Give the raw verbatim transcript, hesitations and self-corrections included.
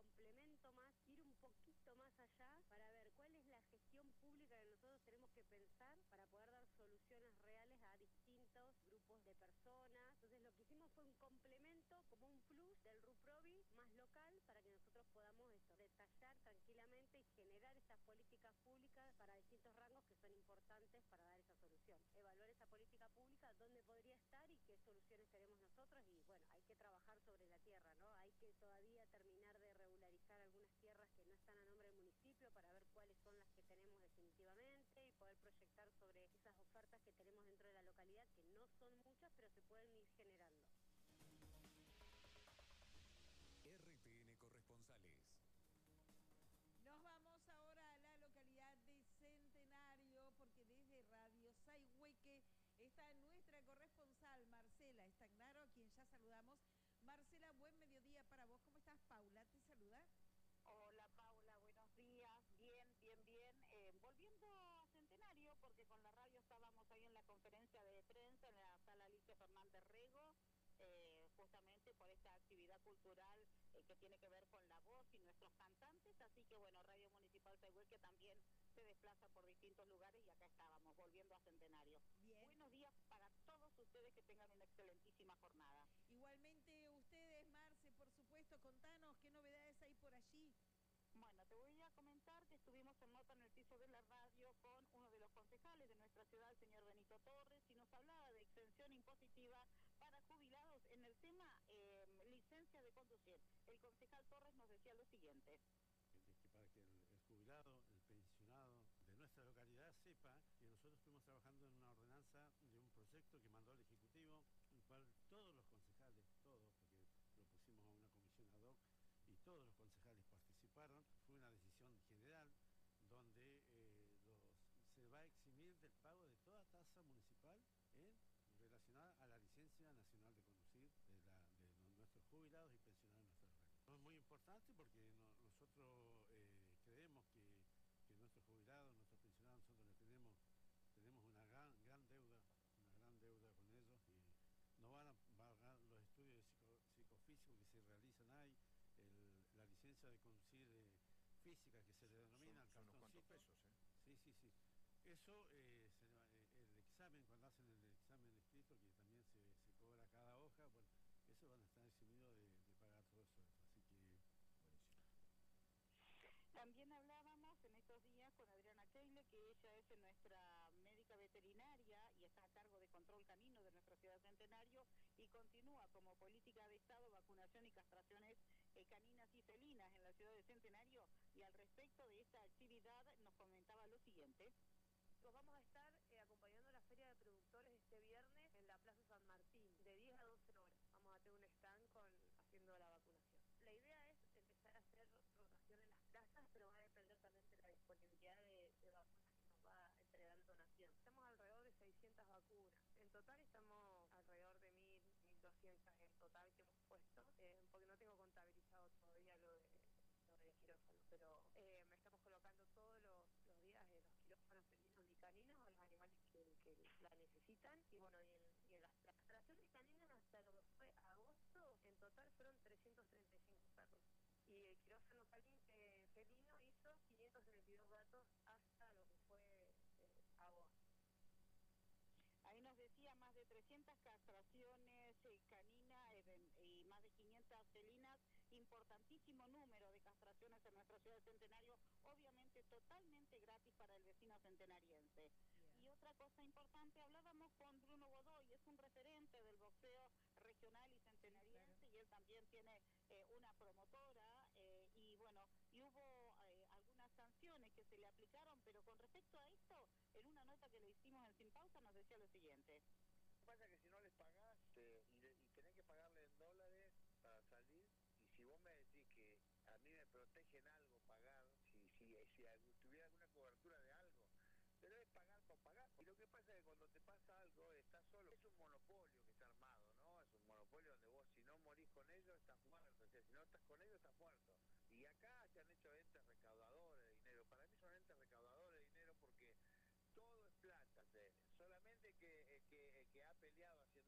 complemento más, ir un poquito más allá para ver cuál es la gestión pública que nosotros tenemos que pensar para poder dar soluciones reales a distintos grupos de personas. Entonces lo que hicimos fue un complemento, como un plus del RUPROVI más local, para que nosotros podamos esto, detallar tranquilamente y generar estas políticas públicas para distintos rangos que son importantes para dar esa solución. Evaluar esa política pública, dónde podría estar y qué soluciones tenemos nosotros, y bueno, hay que trabajar sobre la tierra, ¿no? Hay que todavía terminar de regularizar algunas tierras que no están a nombre del municipio para ver cuáles son las que tenemos definitivamente y poder proyectar sobre esas ofertas que tenemos dentro de la localidad, que no son muchas, pero se pueden ir generando. R T N Corresponsales. Nos vamos ahora a la localidad de Centenario, porque desde Radio Sayhueque está nuestra corresponsal Marcela Stagnaro, a quien ya saludamos. Marcela, buen mediodía para vos. ¿Cómo estás? Paula te saluda. Hola Paula, buenos días. Bien, bien, bien. Eh, volviendo a Centenario, porque con la radio estábamos ahí en la conferencia de prensa en la sala Alicia Fernández Rego, eh, justamente por esta actividad cultural eh, que tiene que ver con la voz y nuestros cantantes. Así que bueno, Radio Municipal Sayhueque también se desplaza por distintos lugares y acá estábamos, volviendo a Centenario. Bien. Buenos días para todos ustedes, que tengan una excelentísima jornada. Igualmente ustedes, Marce, por supuesto, contanos qué novedades hay por allí. Bueno, te voy a comentar que estuvimos en nota en el piso de la radio con uno de los concejales de nuestra ciudad, el señor Benito Torres, y nos hablaba de exención impositiva para jubilados en el tema eh, licencia de conducir. El concejal Torres nos decía lo siguiente. Que para que el, el jubilado, el pensionado de nuestra localidad sepa que nosotros estuvimos trabajando en una ordenanza de un proyecto que mandó el Ejecutivo, el cual todos los concejales, todos, porque lo pusimos a una comisión ad hoc, y todos los concejales participaron. Fue una decisión general donde eh, los, se va a eximir del pago de toda tasa municipal eh, relacionada a la licencia nacional de conducir de, la, de nuestros jubilados y pensionados de nuestra región. Es muy importante porque no, nosotros eh, creemos que, que nuestros jubilados, nuestros pensionados, nosotros les tenemos, tenemos una gran, gran deuda, una gran deuda con ellos, y no van a pagar los estudios de psico, psicofísicos que se realizan ahí. El, la licencia de conducir eh, física, que se le denomina, son, el cartoncito. Son unos cuantos pesos, ¿eh? Sí, sí, sí. Eso, eh, se, eh, el examen, cuando hacen el examen escrito, que también se, se cobra cada hoja, bueno, eso van a estar eximidos de, de pagar todo eso. Así que, buenísimo. También hablábamos en estos días con Adriana Keile, que ella es nuestra médica veterinaria y está a cargo de control canino de nuestra ciudad Centenario, y continúa como política de Estado vacunación y castraciones eh, caninas y felinas en la ciudad de Centenario, y al respecto de esta actividad nos comentaba lo siguiente. Los vamos a estar eh, acompañando a la Feria de Productores este viernes en la Plaza San Martín, de diez a doce horas. Vamos a tener un stand con, haciendo la vacunación. La idea es empezar a hacer rotación en las plazas, pero va a depender también de la disponibilidad de, de vacunas que nos va a entregar el donación. Estamos alrededor de seiscientas vacunas. En total estamos alrededor de mil, mil doscientas en total que hemos puesto, eh, porque no tengo contabilizado todavía lo de... de quirófano, pero eh, me estamos colocando todos los, los días en los quirófanos felinos y caninos a los animales que, que la necesitan, y bueno, y en, y en las castraciones caninas hasta lo que fue agosto, en total fueron trescientos treinta y cinco perros, y el quirófano canin, eh, felino hizo quinientos treinta y dos gatos hasta lo que fue eh, agosto. Ahí nos decía más de trescientas castraciones eh, caninas eh, y más de quinientas felinas, importantísimo número de castraciones en nuestra ciudad de Centenario, obviamente totalmente gratis para el vecino centenariense. Yeah. Y otra cosa importante, hablábamos con Bruno Godoy, es un referente del boxeo regional y centenariense, sí, claro. Y él también tiene eh, una promotora, eh, y bueno, y hubo eh, algunas sanciones que se le aplicaron, pero con respecto a esto, en una nota que le hicimos en Sin Pausa nos decía lo siguiente. Lo que pasa es que si no les pagás eh, y, y tenés que pagarle en dólares para salir, y si vos me decís que a mí me protegen algo pagar, si, si, si tuviera alguna cobertura de algo, pero es pagar por pagar. Y lo que pasa es que cuando te pasa algo, estás solo. Es un monopolio que está armado, ¿no? Es un monopolio donde vos, si no morís con ellos, estás muerto. O sea, si no estás con ellos, estás muerto. Y acá se han hecho entes recaudadores de dinero. Para mí son entes recaudadores de dinero porque todo es plata, solamente que, que, que ha peleado haciendo